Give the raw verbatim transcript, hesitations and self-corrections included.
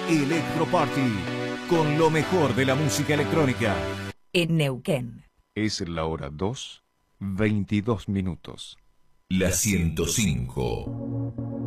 Electro Party, con lo mejor de la música electrónica. En Neuquén. Es la hora dos, veintidós minutos. La ciento cinco.